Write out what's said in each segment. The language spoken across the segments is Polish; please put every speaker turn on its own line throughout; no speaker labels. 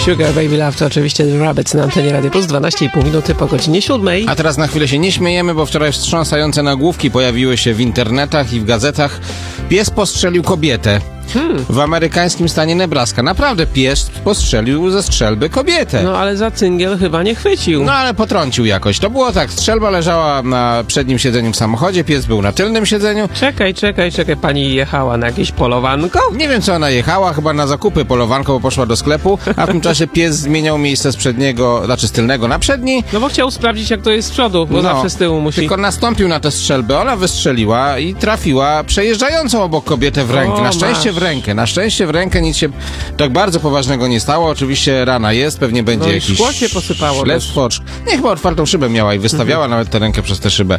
Sugar Baby Love to oczywiście The Rabbits na antenie Radio Plus, 12,5 minuty po godzinie 7.
A teraz na chwilę się nie śmiejemy, bo wczoraj wstrząsające nagłówki pojawiły się w internetach i w gazetach. Pies postrzelił kobietę. W amerykańskim stanie Nebraska. Naprawdę pies postrzelił ze strzelby kobietę.
No ale za cyngiel chyba nie chwycił.
No ale potrącił jakoś. To było tak, strzelba leżała na przednim siedzeniu w samochodzie, pies był na tylnym siedzeniu.
Czekaj, pani jechała na jakieś polowanko?
Nie wiem, co ona jechała, chyba na zakupy polowanko, bo poszła do sklepu, a w tym czasie pies zmieniał miejsce z przedniego, znaczy z tylnego na przedni.
No bo chciał sprawdzić, jak to jest z przodu, bo zawsze z tyłu musi.
Tylko nastąpił na tę strzelbę, ona wystrzeliła i trafiła przejeżdżającą obok kobietę w rękę. Na szczęście w rękę nic się tak bardzo poważnego nie stało. Oczywiście rana jest, pewnie będzie jakiś
szkło się posypało
śledztwo. Nie, chyba otwartą szybę miała i wystawiała nawet tę rękę przez tę szybę.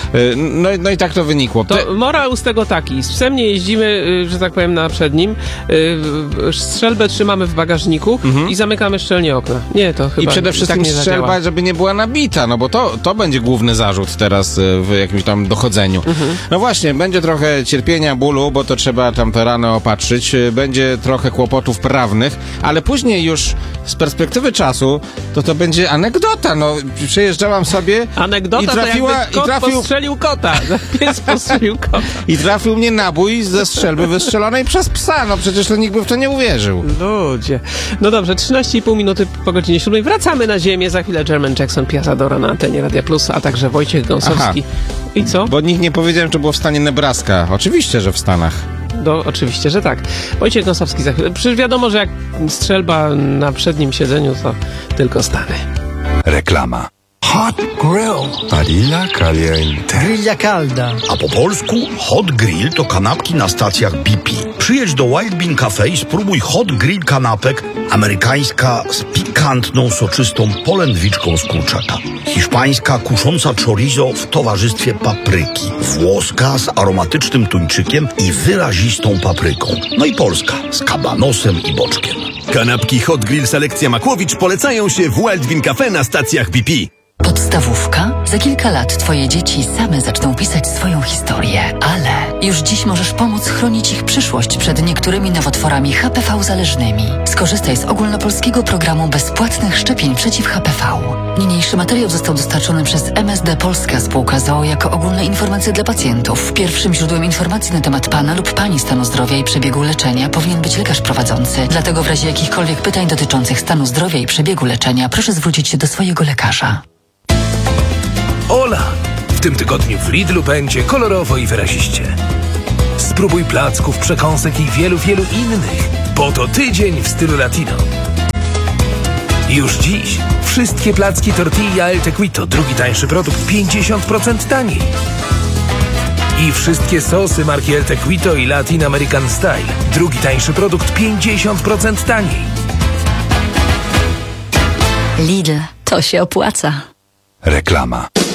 No i tak to wynikło.
To morał z tego taki. Z psem nie jeździmy, że tak powiem, na przednim. Strzelbę trzymamy w bagażniku i zamykamy szczelnie okna. Nie, to chyba
i przede wszystkim
tak nie
strzelba,
zadziała.
żeby nie była nabita, no bo to będzie główny zarzut teraz w jakimś tam dochodzeniu. No właśnie, będzie trochę cierpienia, bólu, bo to trzeba tam tę ranę opatrzyć. Będzie trochę kłopotów prawnych, ale później już z perspektywy czasu to będzie anegdota. No, przejeżdżałam sobie
anegdota
i trafiła,
to jakby kot postrzelił kota. Pies postrzelił kota.
I trafił mnie nabój ze strzelby wystrzelonej przez psa. No przecież to nikt by w to nie uwierzył.
Ludzie. No dobrze, 13,5 minuty po godzinie 7. Wracamy na ziemię. Za chwilę German Jackson, Piazzadora na antenie Radia Plus, a także Wojciech Gąsowski.
Aha.
I co?
Bo nikt nie powiedziałem, czy było w stanie Nebraska. Oczywiście, że w Stanach.
Oczywiście, że tak. Wojciech Gąsowski za chwilę. Przecież wiadomo, że jak strzelba na przednim siedzeniu, to tylko Stany.
Reklama.
Hot grill.
Barilla caliente.
Grilla calda.
A po polsku hot grill to kanapki na stacjach BP. Przyjedź do Wild Bean Cafe i spróbuj hot grill kanapek. Amerykańska z pikantną, soczystą polędwiczką z kurczaka. Hiszpańska kusząca chorizo w towarzystwie papryki. Włoska z aromatycznym tuńczykiem i wyrazistą papryką. No i polska z kabanosem i boczkiem.
Kanapki Hot Grill Selekcja Makłowicz polecają się w Wild Bean Cafe na stacjach BP.
Podstawówka? Za kilka lat twoje dzieci same zaczną pisać swoją historię, ale już dziś możesz pomóc chronić ich przyszłość przed niektórymi nowotworami HPV zależnymi. Skorzystaj z ogólnopolskiego programu bezpłatnych szczepień przeciw HPV. Niniejszy materiał został dostarczony przez MSD Polska Spółka z o.o. jako ogólne informacje dla pacjentów. Pierwszym źródłem informacji na temat pana lub pani stanu zdrowia i przebiegu leczenia powinien być lekarz prowadzący. Dlatego w razie jakichkolwiek pytań dotyczących stanu zdrowia i przebiegu leczenia proszę zwrócić się do swojego lekarza.
Ola! W tym tygodniu w Lidlu będzie kolorowo i wyraziście. Spróbuj placków, przekąsek i wielu innych, bo to tydzień w stylu latino. Już dziś wszystkie placki tortilla El Tequito, drugi tańszy produkt, 50% taniej. I wszystkie sosy marki El Tequito i Latin American Style, drugi tańszy produkt, 50% taniej.
Lidl, to się opłaca.
Reklama.